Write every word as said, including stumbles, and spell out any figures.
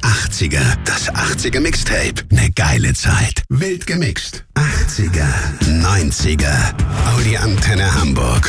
achtziger. Das achtziger Mixtape. Ne geile Zeit. Wild gemixt. achtziger, neunziger. Audi Antenne Hamburg.